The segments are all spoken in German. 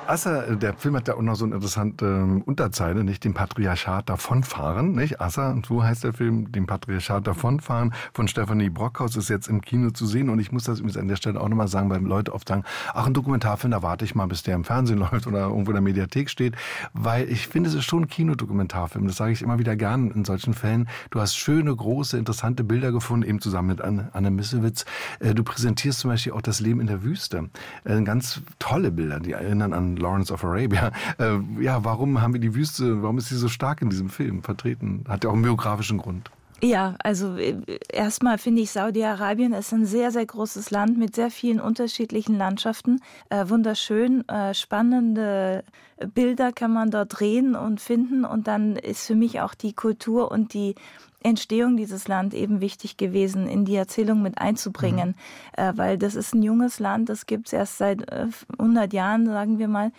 Assa, der Film hat ja auch noch so eine interessante Unterzeile, nicht? Dem Patriarchat davonfahren, nicht? Assa, und so heißt der Film, dem Patriarchat davonfahren, von Stefanie Brockhaus, ist jetzt im Kino zu sehen. Und ich muss das übrigens an der Stelle auch nochmal sagen, weil Leute oft sagen, ach, ein Dokumentarfilm, da warte ich mal, bis der im Fernsehen läuft oder irgendwo in der Mediathek steht. Weil ich finde, es ist schon ein Kinodokumentarfilm. Das sage ich immer wieder gern in solchen Fällen. Du hast schöne, große, interessante Bilder gefunden, eben zusammen mit Anne Missewitz. Du präsentierst zum Beispiel auch das Leben in der Wüste. Ganz tolle Bilder, die erinnern an Lawrence of Arabia. Ja, warum haben wir die Wüste, warum ist sie so stark in diesem Film vertreten? Hat ja auch einen biografischen Grund. Ja, also erstmal finde ich, Saudi-Arabien ist ein sehr, sehr großes Land mit sehr vielen unterschiedlichen Landschaften. Wunderschön, spannende Bilder kann man dort drehen und finden. Und dann ist für mich auch die Kultur und die Entstehung dieses Land eben wichtig gewesen, in die Erzählung mit einzubringen. Weil das ist ein junges Land, das gibt es erst seit 100 Jahren, sagen wir mal.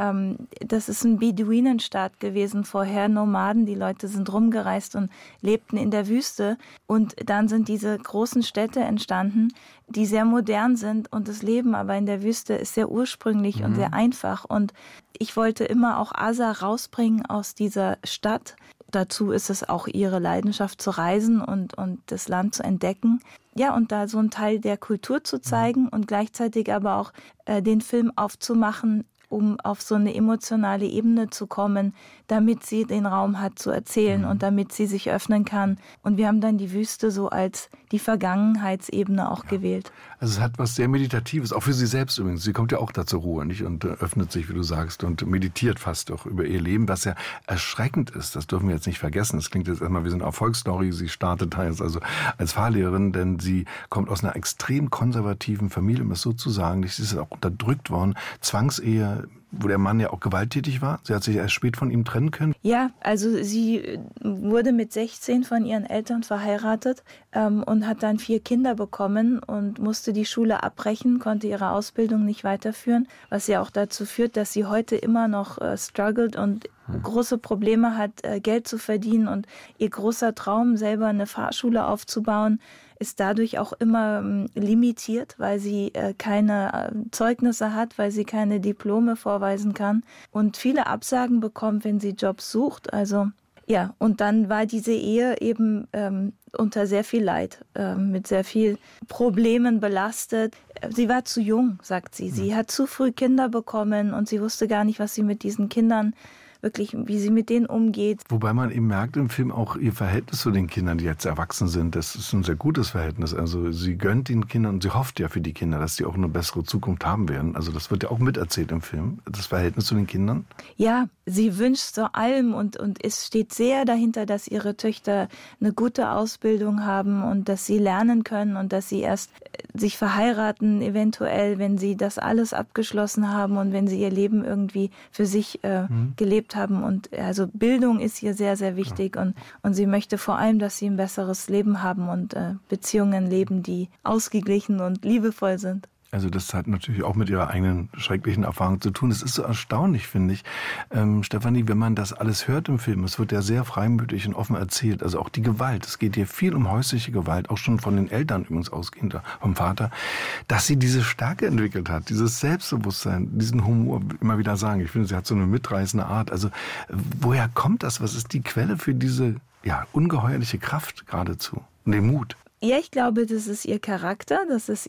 Das ist ein Beduinenstaat gewesen, vorher Nomaden, die Leute sind rumgereist und lebten in der Wüste und dann sind diese großen Städte entstanden, die sehr modern sind und das Leben aber in der Wüste ist sehr ursprünglich und sehr einfach und ich wollte immer auch Assa rausbringen aus dieser Stadt. Dazu ist es auch ihre Leidenschaft zu reisen und das Land zu entdecken. Ja, und da so einen Teil der Kultur zu zeigen und gleichzeitig aber auch den Film aufzumachen, um auf so eine emotionale Ebene zu kommen, damit sie den Raum hat zu erzählen und damit sie sich öffnen kann. Und wir haben dann die Wüste so als die Vergangenheitsebene auch gewählt. Also es hat was sehr Meditatives, auch für sie selbst übrigens. Sie kommt ja auch da zur Ruhe, nicht? Und öffnet sich, wie du sagst, und meditiert fast auch über ihr Leben, was ja erschreckend ist. Das dürfen wir jetzt nicht vergessen. Es klingt jetzt erstmal wie so eine Erfolgsstory. Sie startet also als Fahrlehrerin, denn sie kommt aus einer extrem konservativen Familie, um es so zu sagen. Sie ist auch unterdrückt worden. Zwangsehe, wo der Mann ja auch gewalttätig war. Sie hat sich erst spät von ihm trennen können. Ja, also sie wurde mit 16 von ihren Eltern verheiratet und hat dann 4 Kinder bekommen und musste die Schule abbrechen, konnte ihre Ausbildung nicht weiterführen, was ja auch dazu führt, dass sie heute immer noch struggelt und große Probleme hat, Geld zu verdienen. Und ihr großer Traum, selber eine Fahrschule aufzubauen, ist dadurch auch immer limitiert, weil sie keine Zeugnisse hat, weil sie keine Diplome vorweisen kann und viele Absagen bekommt, wenn sie Jobs sucht. Also ja, und dann war diese Ehe eben unter sehr viel Leid, mit sehr viel Problemen belastet. Sie war zu jung, sagt sie. Sie hat zu früh Kinder bekommen und sie wusste gar nicht, was sie mit diesen Kindern wirklich, wie sie mit denen umgeht. Wobei man eben merkt im Film auch ihr Verhältnis zu den Kindern, die jetzt erwachsen sind. Das ist ein sehr gutes Verhältnis. Also sie gönnt den Kindern und sie hofft ja für die Kinder, dass die auch eine bessere Zukunft haben werden. Also das wird ja auch miterzählt im Film, das Verhältnis zu den Kindern. Ja, sie wünscht vor allem und es steht sehr dahinter, dass ihre Töchter eine gute Ausbildung haben und dass sie lernen können und dass sie erst sich verheiraten, eventuell, wenn sie das alles abgeschlossen haben und wenn sie ihr Leben irgendwie für sich gelebt haben. Und also Bildung ist ihr sehr, sehr wichtig und sie möchte vor allem, dass sie ein besseres Leben haben und Beziehungen leben, die ausgeglichen und liebevoll sind. Also das hat natürlich auch mit ihrer eigenen schrecklichen Erfahrung zu tun. Es ist so erstaunlich, finde ich, Stefanie, wenn man das alles hört im Film. Es wird ja sehr freimütig und offen erzählt. Also auch die Gewalt. Es geht hier viel um häusliche Gewalt, auch schon von den Eltern übrigens ausgehend, vom Vater, dass sie diese Stärke entwickelt hat, dieses Selbstbewusstsein, diesen Humor, immer wieder sagen. Ich finde, sie hat so eine mitreißende Art. Also woher kommt das? Was ist die Quelle für diese ungeheuerliche Kraft geradezu und den Mut? Ja, ich glaube, das ist ihr Charakter, das ist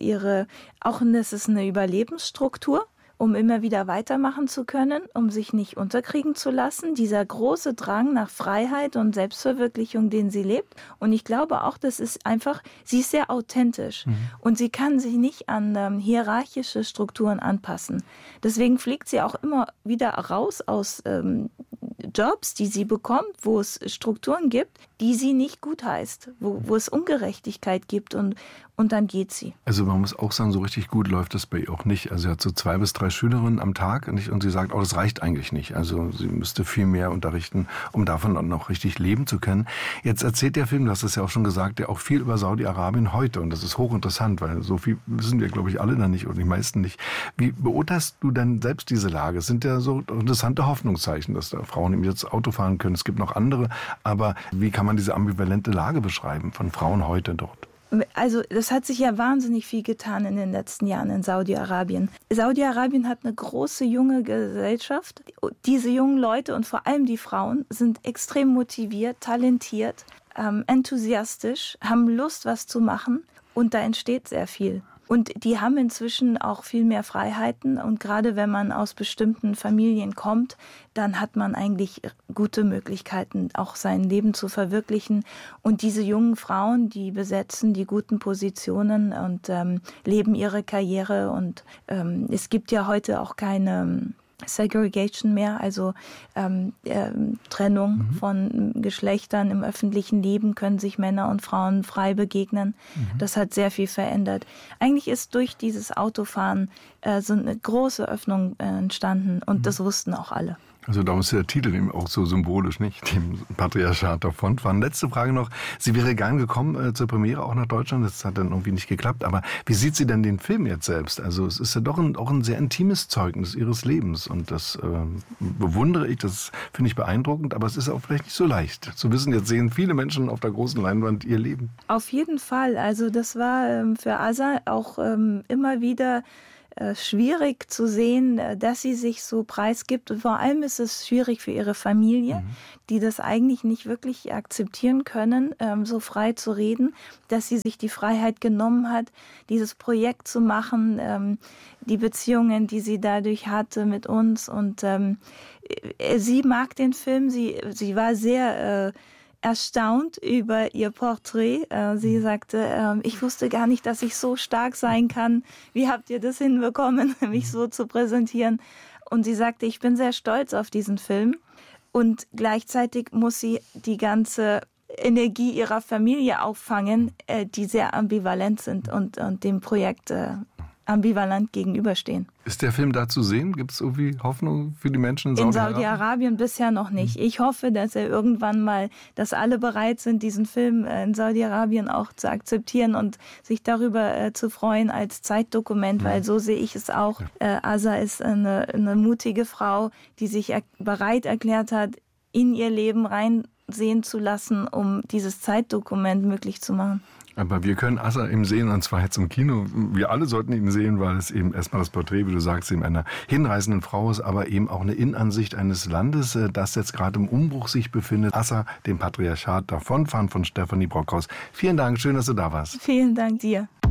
das ist eine Überlebensstruktur, um immer wieder weitermachen zu können, um sich nicht unterkriegen zu lassen. Dieser große Drang nach Freiheit und Selbstverwirklichung, den sie lebt. Und ich glaube auch, das ist einfach, sie ist sehr authentisch und sie kann sich nicht an hierarchische Strukturen anpassen. Deswegen fliegt sie auch immer wieder raus aus Jobs, die sie bekommt, wo es Strukturen gibt, die sie nicht gutheißt, wo es Ungerechtigkeit gibt und dann geht sie. Also man muss auch sagen, so richtig gut läuft das bei ihr auch nicht. Also sie hat so 2 bis 3 Schülerinnen am Tag und sie sagt, das reicht eigentlich nicht. Also sie müsste viel mehr unterrichten, um davon dann noch richtig leben zu können. Jetzt erzählt der Film, du hast es ja auch schon gesagt, ja auch viel über Saudi-Arabien heute und das ist hochinteressant, weil so viel wissen wir, glaube ich, alle da nicht oder die meisten nicht. Wie beurteilst du denn selbst diese Lage? Es sind ja so interessante Hoffnungszeichen, dass da Frauen jetzt Auto fahren können. Es gibt noch andere, aber wie kann man diese ambivalente Lage beschreiben von Frauen heute dort? Also das hat sich ja wahnsinnig viel getan in den letzten Jahren in Saudi-Arabien. Saudi-Arabien hat eine große junge Gesellschaft. Diese jungen Leute und vor allem die Frauen sind extrem motiviert, talentiert, enthusiastisch, haben Lust, was zu machen und da entsteht sehr viel. Und die haben inzwischen auch viel mehr Freiheiten und gerade wenn man aus bestimmten Familien kommt, dann hat man eigentlich gute Möglichkeiten, auch sein Leben zu verwirklichen. Und diese jungen Frauen, die besetzen die guten Positionen und leben ihre Karriere. Und es gibt ja heute auch keine Segregation mehr, also Trennung von Geschlechtern im öffentlichen Leben, können sich Männer und Frauen frei begegnen. Das hat sehr viel verändert. Eigentlich ist durch dieses Autofahren so eine große Öffnung entstanden und das wussten auch alle. Also darum ist der Titel eben auch so symbolisch, nicht? Dem Patriarchat davonfahren. Letzte Frage noch. Sie wäre gern gekommen zur Premiere auch nach Deutschland. Das hat dann irgendwie nicht geklappt. Aber wie sieht sie denn den Film jetzt selbst? Also es ist ja doch auch ein sehr intimes Zeugnis ihres Lebens. Und das bewundere ich, das finde ich beeindruckend. Aber es ist auch vielleicht nicht so leicht. Zu wissen, jetzt sehen viele Menschen auf der großen Leinwand ihr Leben. Auf jeden Fall. Also das war für Asa auch immer wieder schwierig zu sehen, dass sie sich so preisgibt. Und vor allem ist es schwierig für ihre Familie, die das eigentlich nicht wirklich akzeptieren können, so frei zu reden, dass sie sich die Freiheit genommen hat, dieses Projekt zu machen, die Beziehungen, die sie dadurch hatte mit uns. Und sie mag den Film, sie war sehr erstaunt über ihr Porträt. Sie sagte, ich wusste gar nicht, dass ich so stark sein kann. Wie habt ihr das hinbekommen, mich so zu präsentieren? Und sie sagte, ich bin sehr stolz auf diesen Film. Und gleichzeitig muss sie die ganze Energie ihrer Familie auffangen, die sehr ambivalent sind und dem Projekt ambivalent gegenüberstehen. Ist der Film da zu sehen? Gibt es irgendwie Hoffnung für die Menschen in Saudi-Arabien? In Saudi-Arabien bisher noch nicht. Ich hoffe, dass er irgendwann mal, dass alle bereit sind, diesen Film in Saudi-Arabien auch zu akzeptieren und sich darüber zu freuen als Zeitdokument, weil so sehe ich es auch. Asa ist eine mutige Frau, die sich bereit erklärt hat, in ihr Leben reinsehen zu lassen, um dieses Zeitdokument möglich zu machen. Aber wir können Asa eben sehen, und zwar jetzt im Kino. Wir alle sollten ihn sehen, weil es eben erstmal das Porträt, wie du sagst, eben einer hinreißenden Frau ist, aber eben auch eine Innenansicht eines Landes, das jetzt gerade im Umbruch sich befindet. Asa, dem Patriarchat davonfahren von Stefanie Brockhaus. Vielen Dank, schön, dass du da warst. Vielen Dank dir.